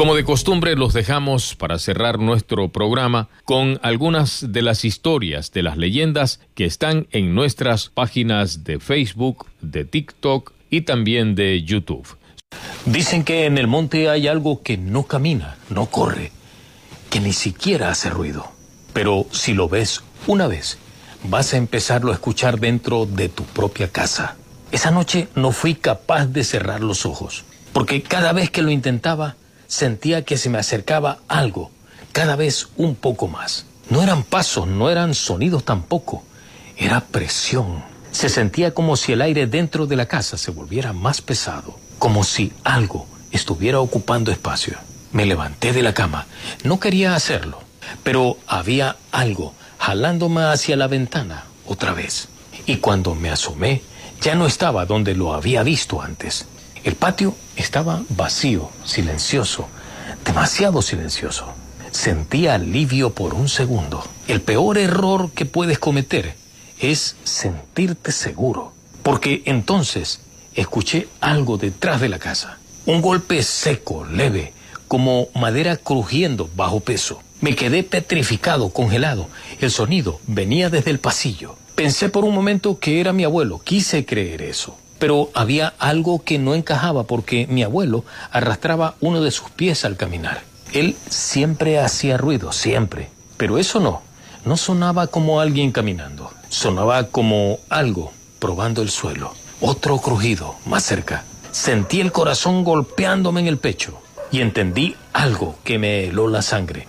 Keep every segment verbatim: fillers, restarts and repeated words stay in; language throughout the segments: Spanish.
Como de costumbre, los dejamos para cerrar nuestro programa con algunas de las historias de las leyendas que están en nuestras páginas de Facebook, de TikTok y también de YouTube. Dicen que en el monte hay algo que no camina, no corre, que ni siquiera hace ruido. Pero si lo ves una vez, vas a empezarlo a escuchar dentro de tu propia casa. Esa noche no fui capaz de cerrar los ojos, porque cada vez que lo intentaba, sentía que se me acercaba algo, cada vez un poco más. No eran pasos, no eran sonidos tampoco, era presión. Se sentía como si el aire dentro de la casa se volviera más pesado, como si algo estuviera ocupando espacio. Me levanté de la cama, no quería hacerlo, pero había algo jalándome hacia la ventana otra vez. Y cuando me asomé, ya no estaba donde lo había visto antes. El patio estaba vacío, silencioso, demasiado silencioso. Sentí alivio por un segundo. El peor error que puedes cometer es sentirte seguro, porque entonces escuché algo detrás de la casa. Un golpe seco, leve, como madera crujiendo bajo peso. Me quedé petrificado, congelado. El sonido venía desde el pasillo. Pensé por un momento que era mi abuelo. Quise creer eso. Pero había algo que no encajaba porque mi abuelo arrastraba uno de sus pies al caminar. Él siempre hacía ruido, siempre. Pero eso no, no sonaba como alguien caminando. Sonaba como algo probando el suelo. Otro crujido, más cerca. Sentí el corazón golpeándome en el pecho y entendí algo que me heló la sangre.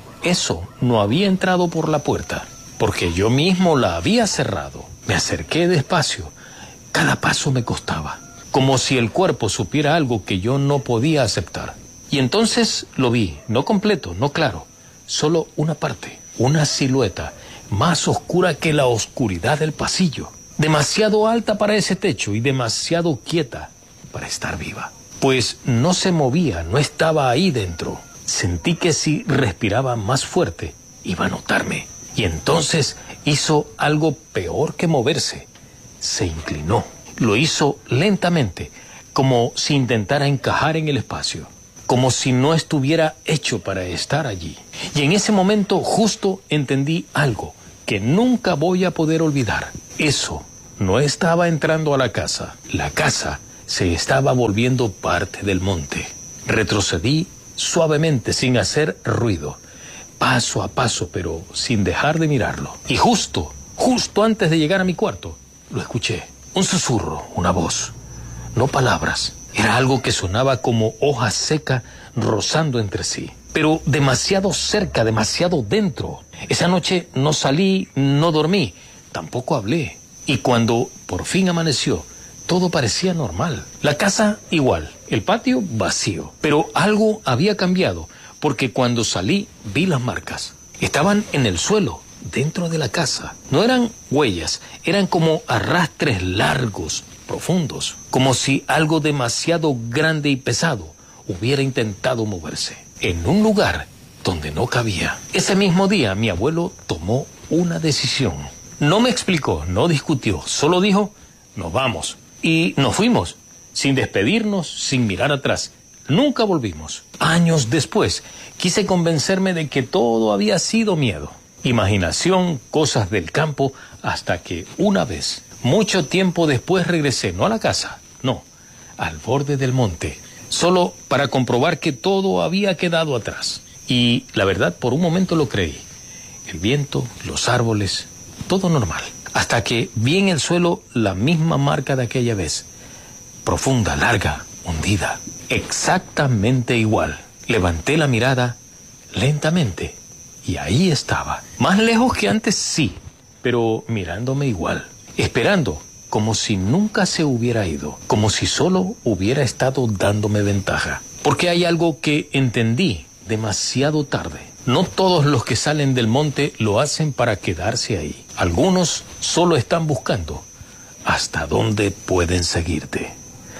Eso no había entrado por la puerta, porque yo mismo la había cerrado. Me acerqué despacio. Cada paso me costaba, como si el cuerpo supiera algo que yo no podía aceptar. Y entonces lo vi, no completo, no claro, solo una parte, una silueta más oscura que la oscuridad del pasillo, demasiado alta para ese techo y demasiado quieta para estar viva. Pues no se movía, no estaba ahí dentro. Sentí que si respiraba más fuerte, iba a notarme. Y entonces hizo algo peor que moverse. Se inclinó. Lo hizo lentamente, como si intentara encajar en el espacio, como si no estuviera hecho para estar allí. Y en ese momento justo entendí algo que nunca voy a poder olvidar. Eso no estaba entrando a la casa. La casa se estaba volviendo parte del monte. Retrocedí suavemente, sin hacer ruido, paso a paso, pero sin dejar de mirarlo. Y justo, justo antes de llegar a mi cuarto, lo escuché. Un susurro, una voz. No palabras. Era algo que sonaba como hoja seca rozando entre sí. Pero demasiado cerca, demasiado dentro. Esa noche no salí, no dormí, tampoco hablé. Y cuando por fin amaneció, todo parecía normal. La casa igual, el patio vacío. Pero algo había cambiado, porque cuando salí vi las marcas. Estaban en el suelo, dentro de la casa. No eran huellas, eran como arrastres largos, profundos, como si algo demasiado grande y pesado hubiera intentado moverse, en un lugar donde no cabía. Ese mismo día mi abuelo tomó una decisión. No me explicó, no discutió, solo dijo, nos vamos. Y nos fuimos, sin despedirnos, sin mirar atrás. Nunca volvimos. Años después, quise convencerme de que todo había sido miedo, imaginación, cosas del campo, hasta que una vez, mucho tiempo después, regresé, no a la casa, no, al borde del monte, solo para comprobar que todo había quedado atrás. Y la verdad, por un momento lo creí. El viento, los árboles, todo normal. Hasta que vi en el suelo la misma marca de aquella vez. Profunda, larga, hundida. Exactamente igual. Levanté la mirada lentamente y ahí estaba. Más lejos que antes, sí, pero mirándome igual. Esperando, como si nunca se hubiera ido. Como si solo hubiera estado dándome ventaja. Porque hay algo que entendí demasiado tarde. No todos los que salen del monte lo hacen para quedarse ahí. Algunos solo están buscando hasta dónde pueden seguirte.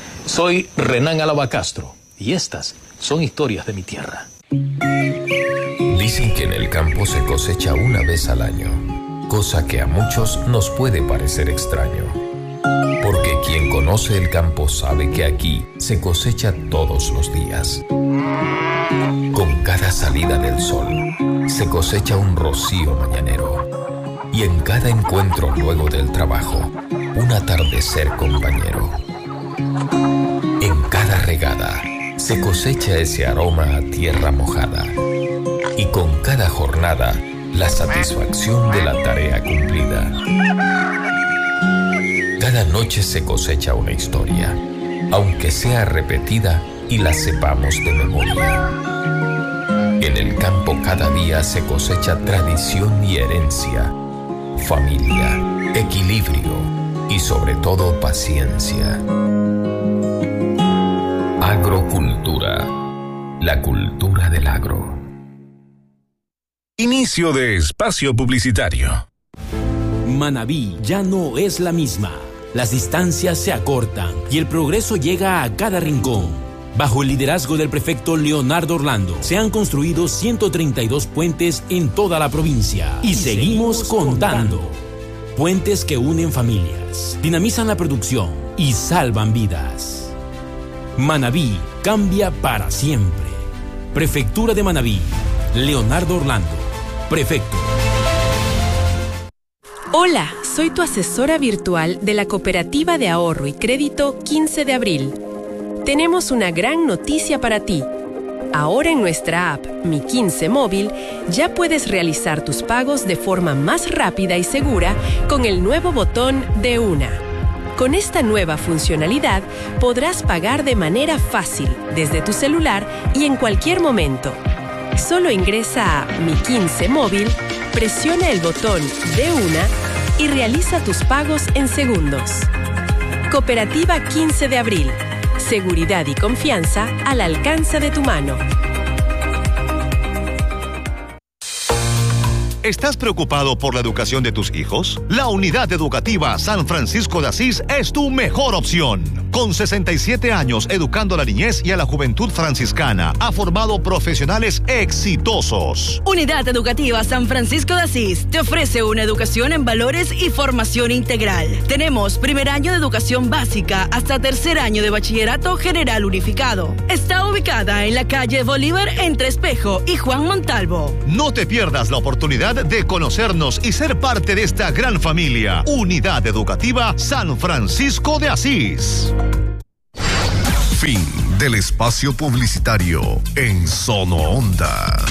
Soy Renán Álava Castro y estas son historias de mi tierra. Dicen que en el campo se cosecha una vez al año, cosa que a muchos nos puede parecer extraño. Porque quien conoce el campo sabe que aquí se cosecha todos los días. Con cada salida del sol se cosecha un rocío mañanero. Y en cada encuentro luego del trabajo, un atardecer compañero. En cada regada se cosecha ese aroma a tierra mojada. Y con cada jornada, la satisfacción de la tarea cumplida. Cada noche se cosecha una historia, aunque sea repetida y la sepamos de memoria. En el campo cada día se cosecha tradición y herencia, familia, equilibrio y sobre todo paciencia. Agrocultura, la cultura del agro. Inicio de espacio publicitario. Manabí ya no es la misma. Las distancias se acortan y el progreso llega a cada rincón. Bajo el liderazgo del prefecto Leonardo Orlando, se han construido ciento treinta y dos puentes en toda la provincia. Y, y seguimos, seguimos contando. contando. Puentes que unen familias, dinamizan la producción y salvan vidas. Manabí cambia para siempre. Prefectura de Manabí. Leonardo Orlando, prefecto. Hola, soy tu asesora virtual de la Cooperativa de Ahorro y Crédito quince de abril. Tenemos una gran noticia para ti. Ahora en nuestra app Mi quince Móvil ya puedes realizar tus pagos de forma más rápida y segura con el nuevo botón de una. Con esta nueva funcionalidad podrás pagar de manera fácil desde tu celular y en cualquier momento. Solo ingresa a Mi quince Móvil, presiona el botón de una y realiza tus pagos en segundos. Cooperativa quince de abril. Seguridad y confianza al alcance de tu mano. ¿Estás preocupado por la educación de tus hijos? La Unidad Educativa San Francisco de Asís es tu mejor opción. Con sesenta y siete años educando a la niñez y a la juventud franciscana, ha formado profesionales exitosos. Unidad Educativa San Francisco de Asís te ofrece una educación en valores y formación integral. Tenemos primer año de educación básica hasta tercer año de bachillerato general unificado. Está ubicada en la calle Bolívar entre Espejo y Juan Montalvo. No te pierdas la oportunidad de conocernos y ser parte de esta gran familia. Unidad Educativa San Francisco de Asís. Fin del espacio publicitario en Sono Onda.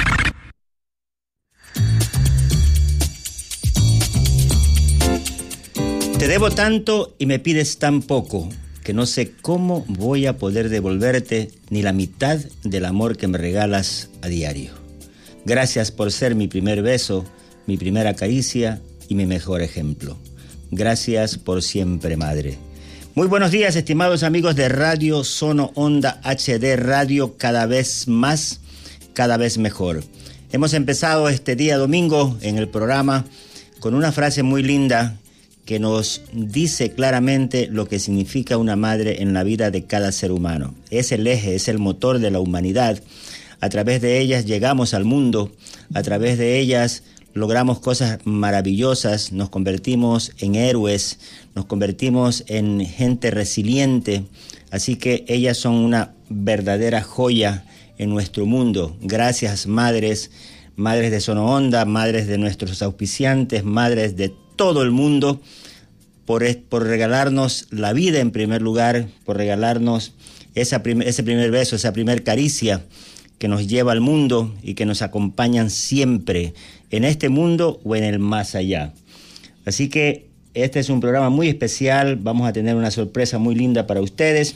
Te debo tanto y me pides tan poco que no sé cómo voy a poder devolverte ni la mitad del amor que me regalas a diario. Gracias por ser mi primer beso, mi primera caricia y mi mejor ejemplo. Gracias por siempre, madre. Muy buenos días, estimados amigos de Radio Sono Onda H D Radio, cada vez más, cada vez mejor. Hemos empezado este día domingo en el programa con una frase muy linda que nos dice claramente lo que significa una madre en la vida de cada ser humano. Es el eje, es el motor de la humanidad. A través de ellas llegamos al mundo, a través de ellas logramos cosas maravillosas, nos convertimos en héroes, nos convertimos en gente resiliente, así que ellas son una verdadera joya en nuestro mundo. Gracias, madres, madres de Sono Onda, madres de nuestros auspiciantes, madres de todo el mundo, por, por regalarnos la vida en primer lugar, por regalarnos esa prim- ese primer beso, esa primer caricia que nos lleva al mundo y que nos acompañan siempre en este mundo o en el más allá. Así que este es un programa muy especial, vamos a tener una sorpresa muy linda para ustedes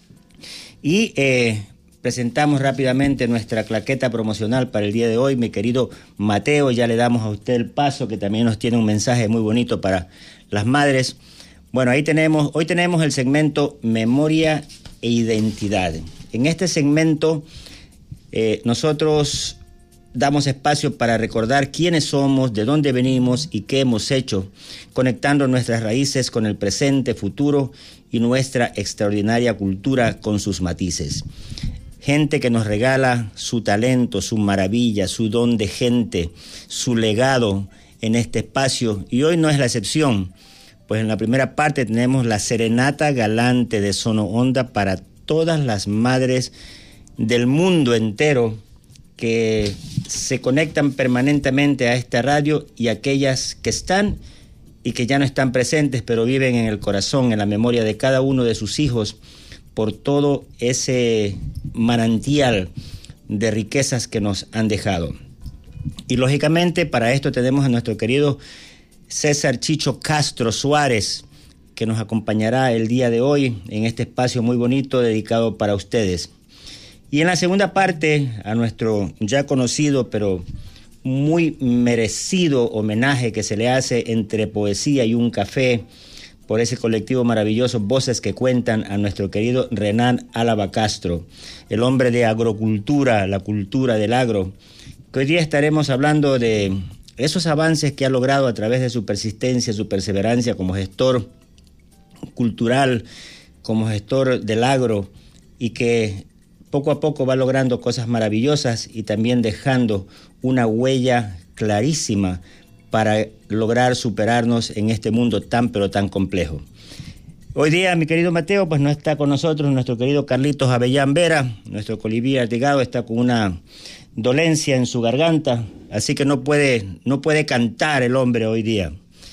y eh, presentamos rápidamente nuestra claqueta promocional para el día de hoy. Mi querido Mateo, ya le damos a usted el paso, que también nos tiene un mensaje muy bonito para las madres. Bueno, ahí tenemos, hoy tenemos el segmento Memoria e Identidad. En este segmento Eh, nosotros damos espacio para recordar quiénes somos, de dónde venimos y qué hemos hecho, conectando nuestras raíces con el presente, futuro y nuestra extraordinaria cultura con sus matices. Gente que nos regala su talento, su maravilla, su don de gente, su legado en este espacio, y hoy no es la excepción, pues en la primera parte tenemos la serenata galante de Sono Onda para todas las madres del mundo entero que se conectan permanentemente a esta radio y aquellas que están y que ya no están presentes, pero viven en el corazón, en la memoria de cada uno de sus hijos, por todo ese manantial de riquezas que nos han dejado. Y lógicamente para esto tenemos a nuestro querido César Chicho Castro Suárez, que nos acompañará el día de hoy en este espacio muy bonito dedicado para ustedes. Y en la segunda parte, a nuestro ya conocido pero muy merecido homenaje que se le hace entre poesía y un café por ese colectivo maravilloso Voces que Cuentan, a nuestro querido Renan Álava Castro, el hombre de agrocultura, la cultura del agro, que hoy día estaremos hablando de esos avances que ha logrado a través de su persistencia, su perseverancia como gestor cultural, como gestor del agro, y que poco a poco va logrando cosas maravillosas y también dejando una huella clarísima para lograr superarnos en este mundo tan pero tan complejo. Hoy día, mi querido Mateo, pues no está con nosotros nuestro querido Carlitos Avellán Vera, nuestro colibrí artigado, está con una dolencia en su garganta, así que no puede, no puede cantar el hombre hoy día.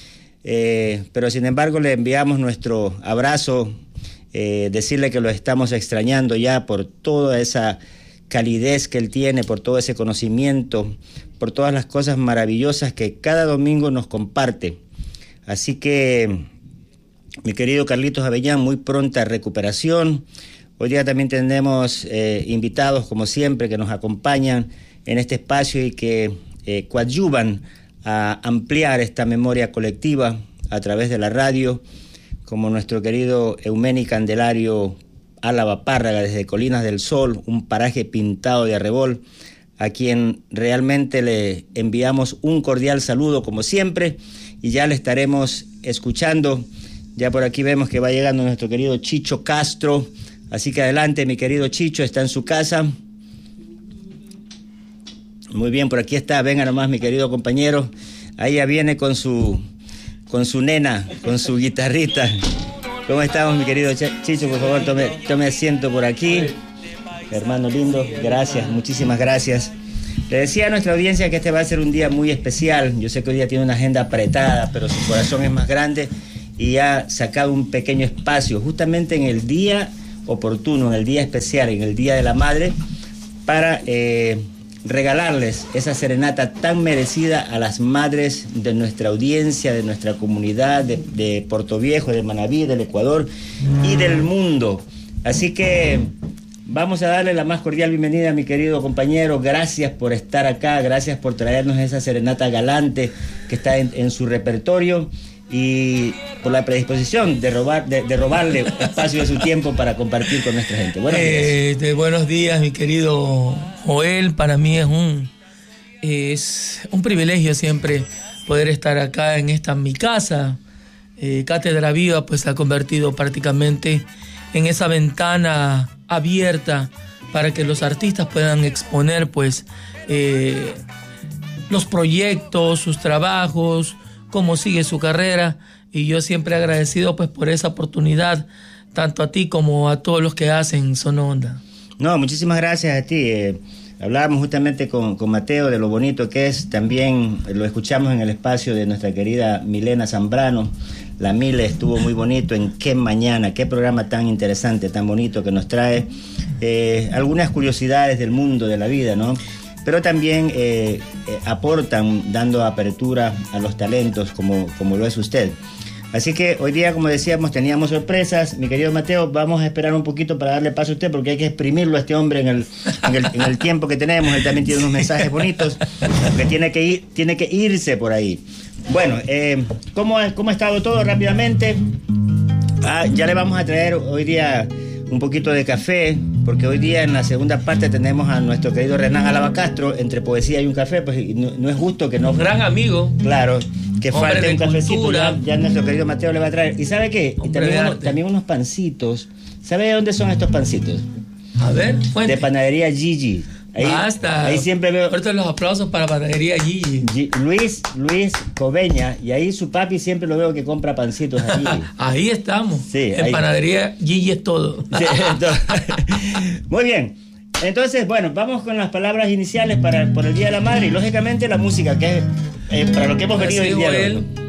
Eh, pero sin embargo le enviamos nuestro abrazo, eh, decirle que lo estamos extrañando ya por toda esa calidez que él tiene, por todo ese conocimiento, por todas las cosas maravillosas que cada domingo nos comparte. Así que, mi querido Carlitos Avellán, muy pronta recuperación. Hoy día también tenemos eh, invitados, como siempre, que nos acompañan en este espacio y que eh, coadyuvan a ampliar esta memoria colectiva a través de la radio, como nuestro querido Eumeni Candelario Álava Párraga desde Colinas del Sol, un paraje pintado de arrebol, a quien realmente le enviamos un cordial saludo como siempre y ya le estaremos escuchando. Ya por aquí vemos que va llegando nuestro querido Chicho Castro, así que adelante, mi querido Chicho, está en su casa. Muy bien, por aquí está, venga nomás mi querido compañero, ahí ya viene con su, con su nena, con su guitarrita. ¿Cómo estamos, mi querido Chicho? Por favor, tome, tome asiento por aquí. Hermano lindo, gracias, muchísimas gracias. Le decía a nuestra audiencia que este va a ser un día muy especial. Yo sé que hoy día tiene una agenda apretada, pero su corazón es más grande y ha sacado un pequeño espacio justamente en el día oportuno, en el día especial, en el Día de la Madre, para eh, regalarles esa serenata tan merecida a las madres de nuestra audiencia, de nuestra comunidad, de, de Puerto Viejo, de Manabí, del Ecuador y del mundo. Así que vamos a darle la más cordial bienvenida a mi querido compañero. Gracias por estar acá, gracias por traernos esa serenata galante que está en, en su repertorio y por la predisposición de, robar, de, de robarle espacio de su tiempo para compartir con nuestra gente. Buenos días. Eh, de buenos días, mi querido Joel. Para mí es un, es un privilegio siempre poder estar acá en esta mi casa. Eh, Cátedra Viva pues se ha convertido prácticamente en esa ventana abierta para que los artistas puedan exponer pues eh, los proyectos, sus trabajos, cómo sigue su carrera, y yo siempre agradecido pues por esa oportunidad, tanto a ti como a todos los que hacen Sono Onda. No, muchísimas gracias a ti. Eh, hablábamos justamente con, con Mateo de lo bonito que es, también lo escuchamos en el espacio de nuestra querida Milena Zambrano. La Mile estuvo muy bonito en Qué Mañana, qué programa tan interesante, tan bonito que nos trae eh, algunas curiosidades del mundo, de la vida, ¿no? Pero también eh, eh, aportan dando apertura a los talentos como, como lo es usted. Así que hoy día, como decíamos, teníamos sorpresas. Mi querido Mateo, vamos a esperar un poquito para darle paso a usted porque hay que exprimirlo a este hombre en el, en el, en el tiempo que tenemos. Él también tiene unos mensajes bonitos que tiene que, ir, tiene que irse por ahí. Bueno, eh, ¿cómo, ¿cómo ha estado todo rápidamente? Ah, ya le vamos a traer hoy día un poquito de café, porque hoy día en la segunda parte tenemos a nuestro querido Renan Álava Castro, entre poesía y un café, pues no, no es justo que no... Un gran amigo. Claro, que falte un cafecito, ya, ya nuestro querido Mateo le va a traer. ¿Y sabe qué? Y también, uno, también unos pancitos. ¿Sabe de dónde son estos pancitos? A ver, fuente. De Panadería Gigi. Ahí, Basta. Ahí siempre veo. Fuertes los aplausos para Panadería Gigi. G- Luis, Luis Coveña, y ahí su papi siempre lo veo que compra pancitos allí. Ahí estamos. Sí, en ahí. Panadería Gigi es todo. Sí, entonces, muy bien. Entonces, bueno, vamos con las palabras iniciales para por el Día de la Madre y lógicamente la música, que es eh, para lo que hemos Ahora venido sí, el día de Joel, hoy.